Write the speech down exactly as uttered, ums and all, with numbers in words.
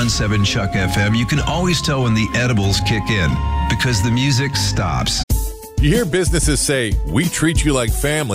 one seven Chuck F M, you can always tell when the edibles kick in because the music stops. You hear businesses say, "We treat you like family."